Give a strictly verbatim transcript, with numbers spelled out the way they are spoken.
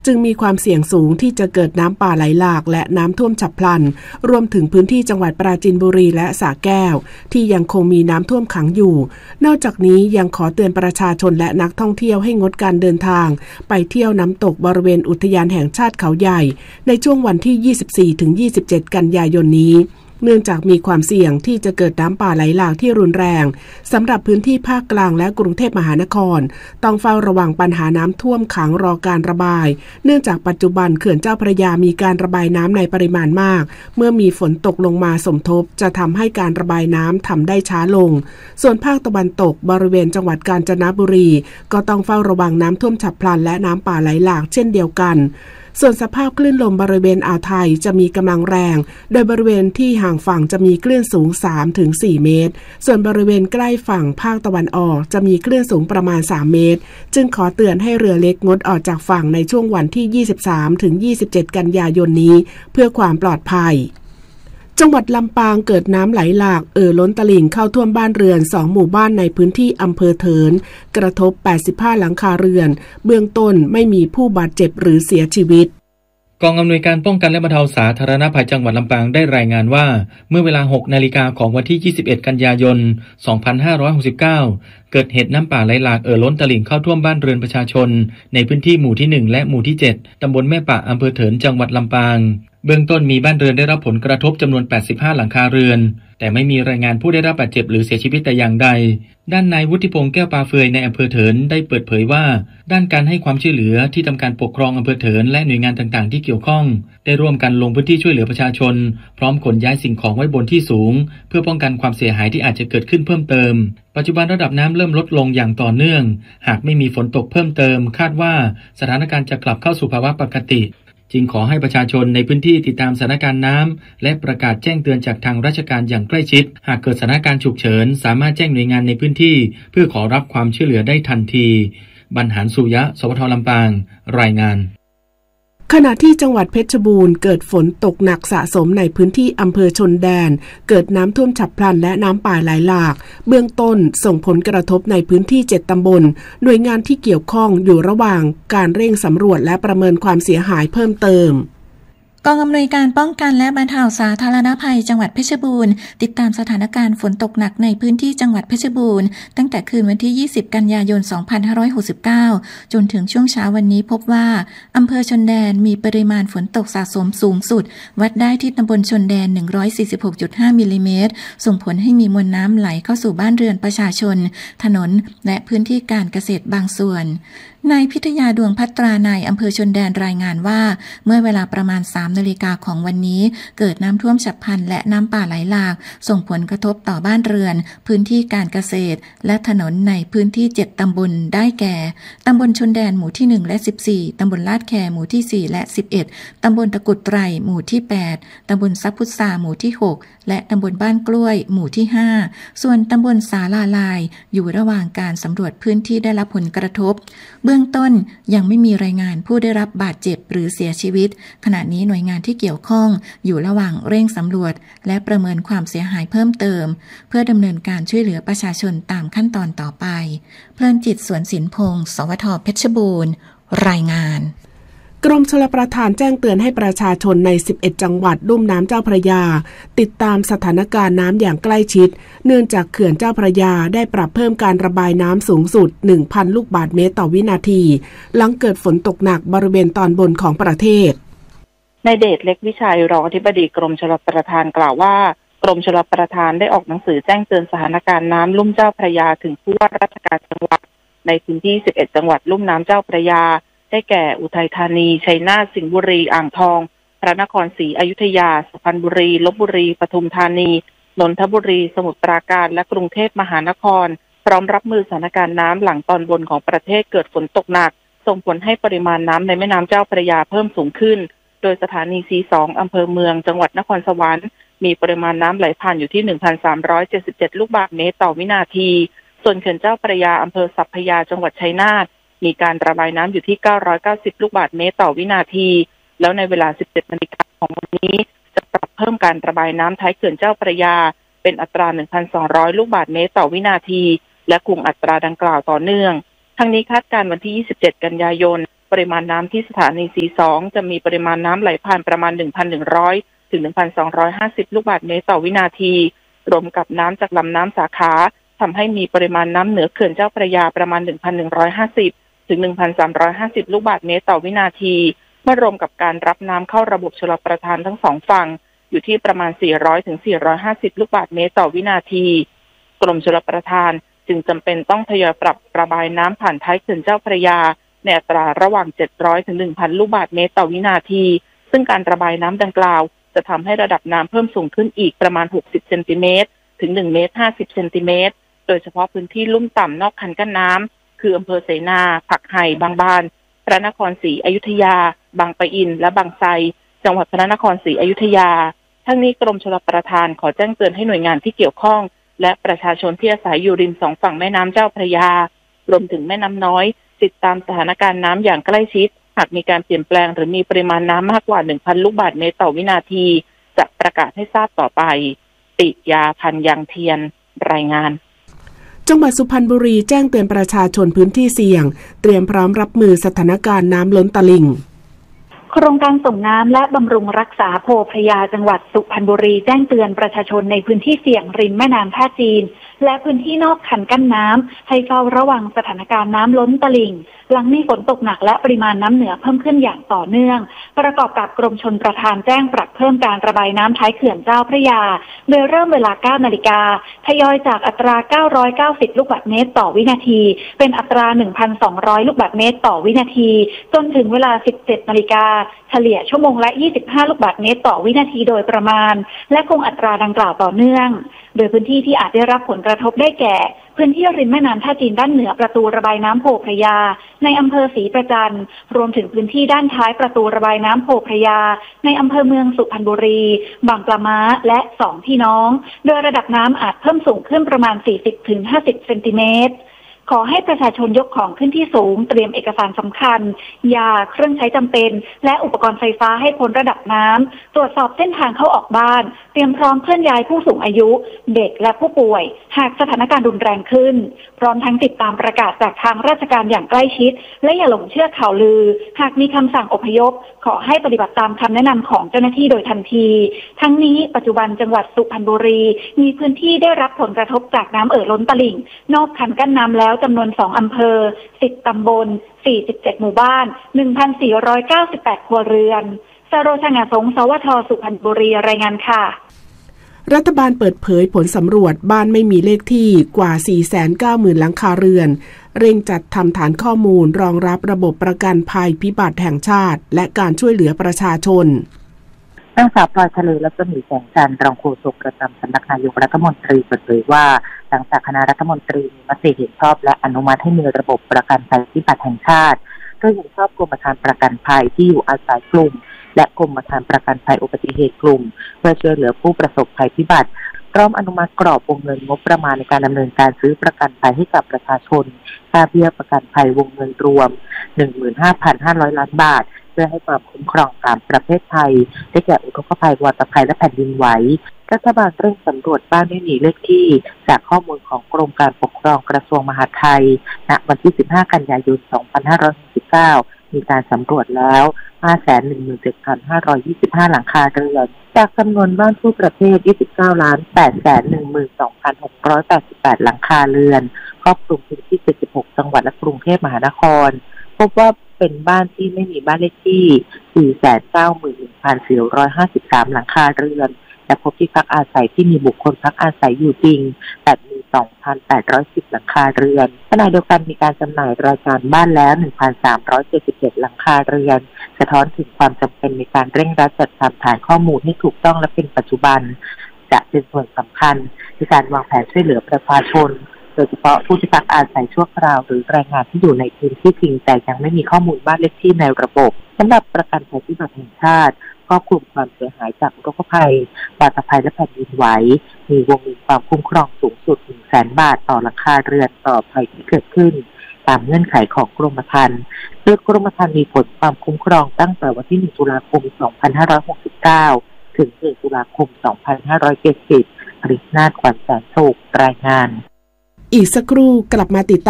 จึงมีความเสี่ยงสูงที่จะเกิดน้ำป่าไหลหลากและน้ำท่วมฉับพลันรวมถึงพื้นที่จังหวัดปราจีนบุรีและสระแก้วที่ยังคงมีน้ำท่วมขังอยู่นอกจากนี้ยังขอเตือนประชาชนและนักท่องเที่ยวให้งดการเดินทางไปเที่ยวน้ำตกบริเวณอุทยานแห่งชาติเขาใหญ่ในช่วงวันที่ ยี่สิบสี่ถึงยี่สิบเจ็ด กันยายนนี้เนื่องจากมีความเสี่ยงที่จะเกิดน้ำป่าไหลหลากที่รุนแรงสำหรับพื้นที่ภาคกลางและกรุงเทพมหานครต้องเฝ้าระวังปัญหาน้ำท่วมขังรอการระบายเนื่องจากปัจจุบันเขื่อนเจ้าพระยามีการระบายน้ำในปริมาณมากเมื่อมีฝนตกลงมาสมทบจะทำให้การระบายน้ำทำได้ช้าลงส่วนภาคตะวันตกบริเวณจังหวัดกาญจนบุรีก็ต้องเฝ้าระวังน้ำท่วมฉับพลันและน้ำป่าไหลหลากเช่นเดียวกันส่วนสภาพคลื่นลมบริเวณอ่าวไทยจะมีกำลังแรงโดยบริเวณที่ห่างฝั่งจะมีคลื่นสูง สามถึงสี่ เมตรส่วนบริเวณใกล้ฝั่งภาคตะวันออกจะมีคลื่นสูงประมาณสามเมตรจึงขอเตือนให้เรือเล็กงดออกจากฝั่งในช่วงวันที่ ยี่สิบสามถึงยี่สิบเจ็ด กันยายนนี้เพื่อความปลอดภัยจังหวัดลำปางเกิดน้ำไหลหลากเอ่อล้นตลิ่งเข้าท่วมบ้านเรือนสองหมู่บ้านในพื้นที่อำเภอเถินกระทบแปดสิบห้าหลังคาเรือนเบื้องต้นไม่มีผู้บาดเจ็บหรือเสียชีวิตกองอำนวยการป้องกันและบรรเทาสาธารณภัยจังหวัดลำปางได้รายงานว่าเมื่อเวลา หกนาฬิกาของวันที่ ยี่สิบเอ็ด กันยายน สองพันห้าร้อยหกสิบเก้า เกิดเหตุน้ำป่าไหลหลากเอ่อล้นตลิ่งเข้าท่วมบ้านเรือนประชาชนในพื้นที่หมู่ที่หนึ่งและหมู่ที่เจ็ดตำบลแม่ปะอำเภอเถินจังหวัดลำปางเบื้องต้นมีบ้านเรือนได้รับผลกระทบจำนวนแปดสิบห้าหลังคาเรือนแต่ไม่มีรายงานผู้ได้รับบาดเจ็บหรือเสียชีวิตแต่อย่างใดด้านนายวุฒิพงษ์แก้วปาเฟยในอำเภอเถินได้เปิดเผยว่าด้านการให้ความช่วยเหลือที่ทำการปกครองอำเภอเถินและหน่วยงานต่างๆที่เกี่ยวข้องได้ร่วมกันลงพื้นที่ช่วยเหลือประชาชนพร้อมขนย้ายสิ่งของไว้บนที่สูงเพื่อป้องกันความเสียหายที่อาจจะเกิดขึ้นเพิ่มเติมปัจจุบันระดับน้ำเริ่มลดลงอย่างต่อเนื่องหากไม่มีฝนตกเพิ่มเติมคาดว่าสถานการณ์จะกลับเข้าสู่ภาวะปกติจึงขอให้ประชาชนในพื้นที่ติดตามสถานการณ์น้ำและประกาศแจ้งเตือนจากทางราชการอย่างใกล้ชิดหากเกิดสถานการณ์ฉุกเฉินสามารถแจ้งหน่วยงานในพื้นที่เพื่อขอรับความช่วยเหลือได้ทันทีบรรหารสุยะสวทลำปางรายงานขณะที่จังหวัดเพชรบูรณ์เกิดฝนตกหนักสะสมในพื้นที่อำเภอชนแดนเกิดน้ำท่วมฉับพลันและน้ำป่าไหลหลากเบื้องต้นส่งผลกระทบในพื้นที่เจ็ดตำบลหน่วยงานที่เกี่ยวข้องอยู่ระหว่างการเร่งสำรวจและประเมินความเสียหายเพิ่มเติมกองอำนวยการป้องกันและบรรเทาสาธารณภัยจังหวัดเพชรบูรณ์ติดตามสถานการณ์ฝนตกหนักในพื้นที่จังหวัดเพชรบูรณ์ตั้งแต่คืนวันที่ ยี่สิบ กันยายน สองพันห้าร้อยหกสิบเก้า จนถึงช่วงเช้าวันนี้พบว่าอำเภอชนแดนมีปริมาณฝนตกสะสมสูงสุดวัดได้ที่ตำบลชนแดน หนึ่งร้อยสี่สิบหกจุดห้า มิลลิเมตรส่งผลให้มีมวลน้ำไหลเข้าสู่บ้านเรือนประชาชนถนนและพื้นที่การเกษตรบางส่วนนายพิทยาดวงพัตรานายอำเภอชนแดนรายงานว่าเมื่อเวลาประมาณ สามนาฬิกาของวันนี้เกิดน้ำท่วมฉับพลันและน้ำป่าไหลหลากส่งผลกระทบต่อบ้านเรือนพื้นที่การเกษตรและถนนในพื้นที่เจ็ดตำบลได้แก่ตำบลชนแดนหมู่ที่หนึ่งและสิบสี่ตำบลลาดแคหมู่ที่สี่และสิบเอ็ดตำบลตะกุดไตรหมู่ที่แปดตำบลซับพุทราหมู่ที่หกและตำบลบ้านกล้วยหมู่ที่ห้าส่วนตำบลสาลาลายอยู่ระหว่างการสำรวจพื้นที่ได้รับผลกระทบเบื้องต้นยังไม่มีรายงานผู้ได้รับบาดเจ็บหรือเสียชีวิตขณะนี้หน่วยงานที่เกี่ยวข้องอยู่ระหว่างเร่งสำรวจและประเมินความเสียหายเพิ่มเติมเพื่อดำเนินการช่วยเหลือประชาชนตามขั้นตอนต่อไปเพลินจิตสวนศิลป์พงศ์สวทเพชรบูรณ์รายงานกรมชลประทานแจ้งเตือนให้ประชาชนในสิบเอ็ดจังหวัดลุ่มน้ำเจ้าพระยาติดตามสถานการณ์น้ำอย่างใกล้ชิดเนื่องจากเขื่อนเจ้าพระยาได้ปรับเพิ่มการระบายน้ำสูงสุด หนึ่งพัน ลูกบาศก์เมตรต่อวินาทีหลังเกิดฝนตกหนักบริเวณตอนบนของประเทศนายเดชเล็กวิชัยรองอธิบดีกรมชลประทานกล่าวว่ากรมชลประทานได้ออกหนังสือแจ้งเตือนสถานการณ์น้ำลุ่มเจ้าพระยาถึงผู้ว่าราชการจังหวัดในพื้นที่สิบเอ็ดจังหวัดลุ่มน้ำเจ้าพระยาได้แก่อุทัยธานีชัยนาทสิงห์บุรีอ่างทองพระนครศรีอยุธยาสุพรรณบุรีลพบุรีปทุมธานีนนทบุรีสมุทรปราการและกรุงเทพมหานครพร้อมรับมือสถานการณ์น้ำหลังตอนบนของประเทศเกิดฝนตกหนักส่งผลให้ปริมาณน้ำในแม่น้ำเจ้าพระยาเพิ่มสูงขึ้นโดยสถานี ซี สอง อำเภอเมืองจังหวัดนครสวรรค์มีปริมาณน้ำไหลผ่านอยู่ที่ หนึ่งพันสามร้อยเจ็ดสิบเจ็ด ลูกบาศก์เมตรต่อวินาทีส่วนเขื่อนเจ้าพระยาอำเภอสัพพยาจังหวัดชัยนาทมีการระบายน้ำอยู่ที่เก้าร้อยเก้าสิบลูกบาศก์เมตรต่อวินาทีแล้วในเวลา สิบเจ็ดนาฬิกาของวันนี้จะปรับเพิ่มการระบายน้ำท้ายเขื่อนเจ้าพระยาเป็นอัตรา หนึ่งพันสองร้อย ลูกบาศก์เมตรต่อวินาทีและคงอัตราดังกล่าวต่อเนื่องทั้งนี้คาดการณ์วันที่ ยี่สิบเจ็ด กันยายนปริมาณน้ำที่สถานี ซี สอง จะมีปริมาณน้ำไหลผ่านประมาณ หนึ่งพันหนึ่งร้อย ถึง หนึ่งพันสองร้อยห้าสิบ ลูกบาศก์เมตรต่อวินาทีรวมกับน้ำจากลำน้ำสาขาทำให้มีปริมาณน้ำเหนือเขื่อนเจ้าพระยาประมาณ หนึ่งพันหนึ่งร้อยห้าสิบ ถึง หนึ่งพันสามร้อยห้าสิบ ลูกบาศก์เมตรต่อวินาทีเมื่อรวมกับการรับน้ำเข้าระบบชลประทานทั้งสองฝั่งอยู่ที่ประมาณ สี่ร้อย ถึง สี่ร้อยห้าสิบ ลูกบาศก์เมตรต่อวินาทีกรมชลประทานจึงจำเป็นต้องทยอยปรับระบายน้ำผ่านท้ายเขื่อนเจ้าพระยาในอัตราระหว่าง เจ็ดร้อย ถึง หนึ่งพัน ลูกบาศก์เมตรต่อวินาทีซึ่งการระบายน้ำดังกล่าวจะทำให้ระดับน้ำเพิ่มสูงขึ้นอีกประมาณ หกสิบ เซนติเมตรถึง หนึ่งเมตรห้าสิบ เซนติเมตรโดยเฉพาะพื้นที่ลุ่มต่ำนอกคันกั้นน้ำคืออำเภอเสนา ผักไห่บางบานพระนครศรีอยุธยาบางปะอินและบางไทรจังหวัดพระนครศรีอยุธยาทั้งนี้กรมชลประทานขอแจ้งเตือนให้หน่วยงานที่เกี่ยวข้องและประชาชนที่อาศัยอยู่ริมสองฝั่งแม่น้ำเจ้าพระยารวมถึงแม่น้ำน้อยติดตามสถานการณ์น้ำอย่างใกล้ชิดหากมีการเปลี่ยนแปลงหรือมีปริมาณน้ำมากกว่า หนึ่งพัน ลูกบาศก์เมตรต่อวินาทีจะประกาศให้ทราบต่อไปติยาพันยางเทียนรายงานจังหวัดสุพรรณบุรีแจ้งเตือนประชาชนพื้นที่เสี่ยงเตรียมพร้อมรับมือสถานการณ์น้ำล้นตลิ่งโครงการส่งน้ำและบำรุงรักษาโพพระยาจังหวัดสุพรรณบุรีแจ้งเตือนประชาชนในพื้นที่เสี่ยงริมแม่น้ำท่าจีนและพื้นที่นอกคันกั้นน้ำให้เฝ้าระวังสถานการณ์น้ำล้นตลิ่งหลังมีฝนตกหนักและปริมาณน้ำเหนือเพิ่มขึ้นอย่างต่อเนื่องประกอบกับกรมชลประทานแจ้งปรับเพิ่มการระบายน้ำท้ายเขื่อนเจ้าพระยาโดยเริ่มเวลา เก้านาฬิกาทยอยจากอัตรา เก้าร้อยเก้าสิบ ลูกบาศก์เมตรต่อวินาทีเป็นอัตรา หนึ่งพันสองร้อย ลูกบาศก์เมตรต่อวินาทีจนถึงเวลา สิบเจ็ดนาฬิกาเฉลี่ยชั่วโมงละ ยี่สิบห้า ลูกบาศก์เมตรต่อวินาทีโดยประมาณและคงอัตราดังกล่าวต่อเนื่องโดยพื้นที่ที่อาจได้รับผลกระทบได้แก่พื้นที่ริมแม่น้ำท่าจีนด้านเหนือประตูระบายน้ำโพพระยาในอำเภอศรีประจันรวมถึงพื้นที่ด้านท้ายประตูระบายน้ำโพพระยาในอำเภอเมืองสุพรรณบุรีบางปลาม้าและสองพี่น้องโดยระดับน้ำอาจเพิ่มสูงขึ้นประมาณ สี่สิบถึงห้าสิบ เซนติเมตรขอให้ประชาชนยกของขึ้นที่สูงเตรียมเอกสารสำคัญยาเครื่องใช้จำเป็นและอุปกรณ์ไฟฟ้าให้พ้นระดับน้ำตรวจสอบเส้นทางเข้าออกบ้านเตรียมพร้อมเคลื่อนย้ายผู้สูงอายุเด็กและผู้ป่วยหากสถานการณ์รุนแรงขึ้นพร้อมทั้งติดตามประกาศจากทางราชการอย่างใกล้ชิดและอย่าหลงเชื่อข่าวลือหากมีคำสั่งอพยพขอให้ปฏิบัติตามคำแนะนำของเจ้าหน้าที่โดยทันทีทั้งนี้ปัจจุบันจังหวัดสุพรรณบุรีมีพื้นที่ได้รับผลกระทบจากน้ำเอ่อล้นตลิ่งนอกคันกั้นน้ำแล้วจำนวนสองอำเภอสิบตำบลสี่สิบเจ็ดหมู่บ้าน หนึ่งพันสี่ร้อยเก้าสิบแปด ครัวเรือนสโรชงาสงสวทสุพรรณบุรีรายงานค่ะรัฐบาลเปิดเผยผลสำรวจบ้านไม่มีเลขที่กว่า สี่แสนเก้าหมื่น หลังคาเรือนเร่งจัดทำฐานข้อมูลรองรับระบบประกันภัยพิบัติแห่งชาติและการช่วยเหลือประชาชนนางสาวพลอยทะเลและก็มีแสงจันทร์รองโฆษกประจำสำนักนายกรัฐมนตรีเปิดเผยว่าหลังจากคณะรัฐมนตรีมีมติเห็นชอบและอนุมัติให้มีระบบประกันภัยพิบัติแห่งชาติโดยเห็นชอบกรมธรรม์ประกันภัยที่อยู่อาศัยกลุ่มและกรมธรรม์ประกันภัยอุบัติเหตุกลุ่มเพื่อช่วยเหลือผู้ประสบภัยพิบัติพร้อมอนุมัติกรอบวงเงินงบประมาณในการดำเนินการซื้อประกันภัยให้กับประชาชนค่าเบี้ยประกันภัยวงเงินรวม หนึ่งหมื่นห้าพันห้าร้อย ล้านบาทเพื่อให้ความคุ้มครองสามประเภทภัยได้แก่อุทกภัยวาตภัยและแผ่นดินไหวรัฐบาลเร่งสำรวจบ้านไม่มีเลขที่จากข้อมูลของกรมการปกครองกระทรวงมหาดไทยณวันที่สิบห้ากันยายนสองพันห้าร้อยหกสิบเก้ามีการสำรวจแล้ว ห้าแสนหนึ่งหมื่นเจ็ดพันห้าร้อยยี่สิบห้า หลังคาเรือนจากจำนวนบ้านทั่วประเทศ ยี่สิบเก้าล้านแปดแสนหนึ่งหมื่นสองพันหกร้อยแปดสิบแปด หลังคาเรือนครอบคลุมพื้นที่เจ็ดสิบหกจังหวัดและกรุงเทพมหานครพบว่าเป็นบ้านที่ไม่มีบ้านเลขที่ สี่แสนเก้าหมื่นหนึ่งพันสี่ร้อยห้าสิบสาม หลังคาเรือนและพบที่พักอาศัยที่มีบุคคลพักอาศัยอยู่จริงแต่มี สองพันแปดร้อยสิบ หลังคาเรือนขณะเดียวกันมีการจำหน่ายรายการบ้านแล้ว หนึ่งพันสามร้อยเจ็ดสิบเจ็ด หลังคาเรือนสะท้อนถึงความจำเป็นในการเร่งรัดจัดทำฐานข้อมูลให้ถูกต้องและเป็นปัจจุบันจะเป็นส่วนสำคัญในการวางแผนช่วยเหลือประชาชนโดยเฉพาะผู้ที่พักอาศัยชั่วคราวหรือแรงงานที่อยู่ในพื้นที่จริงแต่ยังไม่มีข้อมูลบ้านเลขที่ในระบบสำหรับประกันภัยพิบัติแห่งชาติครอบคลุมความเสียหายจากอุทกภัยวาตภัยและแผ่นดินไหวมีวงเงินความคุ้มครองสูงสุด หนึ่งแสน บาทต่อหลังคาเรือนต่อภัยที่เกิดขึ้นตามเงื่อนไขของกรมธรรม์โดยกรมธรรม์มีผลความคุ้มครองตั้งแต่วันที่หนึ่งตุลาคมสองพันห้าร้อยหกสิบเก้าถึงหนึ่งตุลาคมสองพันห้าร้อยเจ็ดสิบ ปริศนาถ ขวัญแสนสุขรายงานอีกสักครู่กลับมาติดตาม